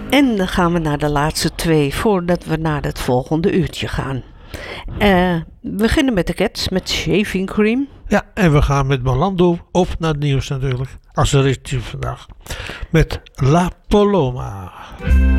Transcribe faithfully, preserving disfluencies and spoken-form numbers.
En dan gaan we naar de laatste twee voordat we naar het volgende uurtje gaan. Uh, we beginnen met de Cats, met Shaving Cream. Ja, en we gaan met Malando of naar het nieuws natuurlijk. Als er is vandaag. Met La Paloma.